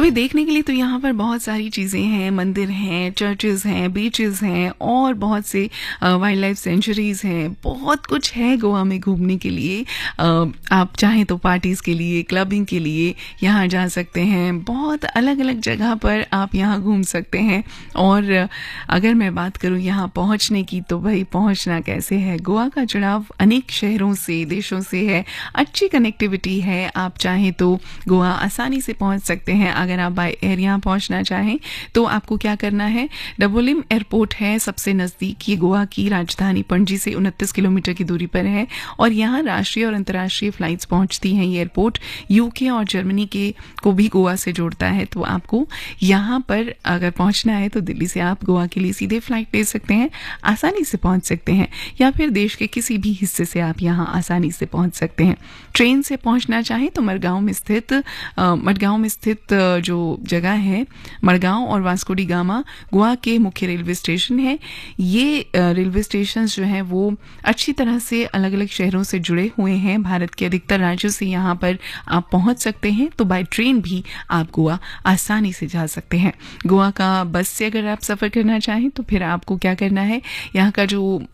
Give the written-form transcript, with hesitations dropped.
अभी देखने के लिए तो यहाँ पर बहुत सारी चीज़ें हैं, मंदिर हैं, चर्चेज़ हैं, बीचेज़ हैं और बहुत से वाइल्ड लाइफ सेंचुरीज़ हैं, बहुत कुछ है गोवा में घूमने के लिए। आप चाहें तो पार्टीज़ के लिए, क्लबिंग के लिए यहाँ जा सकते हैं, बहुत अलग-अलग जगह पर आप यहाँ घूम सकते हैं। और अगर मैं बात करूँ यहाँ पहुँचने की, तो भाई पहुँचना कैसे है? गोवा का जुड़ाव अनेक शहरों से, देशों से है, अच्छी कनेक्टिविटी है। आप चाहें तो गोवा आसानी से पहुँच सकते हैं। अगर आप बाय एयर यहाँ पहुँचना चाहें तो आपको क्या करना है, डबोलिम एयरपोर्ट है सबसे नज़दीक, ये गोवा की राजधानी पणजी से 29 किलोमीटर की दूरी पर है और यहाँ राष्ट्रीय और अंतर्राष्ट्रीय फ्लाइट्स पहुँचती हैं। ये एयरपोर्ट यूके और जर्मनी के को भी गोवा से जोड़ता है। तो आपको यहाँ पर अगर पहुँचना है तो दिल्ली से आप गोवा के लिए सीधे फ्लाइट ले सकते हैं, आसानी से पहुँच सकते हैं, या फिर देश के किसी भी हिस्से से आप यहाँ आसानी से पहुँच सकते हैं। ट्रेन से पहुँचना चाहें तो मडगांव में स्थित जो जगह है, मडगांव और वास्को डी गामा गोवा के मुख्य रेलवे स्टेशन है। ये रेलवे स्टेशन जो हैं वो अच्छी तरह से अलग अलग शहरों से जुड़े हुए हैं। भारत के अधिकतर राज्यों से यहाँ पर आप पहुँच सकते हैं। तो बाय ट्रेन भी आप गोवा आसानी से जा सकते हैं। गोवा का बस से अगर आप सफ़र करना चाहें तो फिर आपको क्या करना है, यहाँ का जो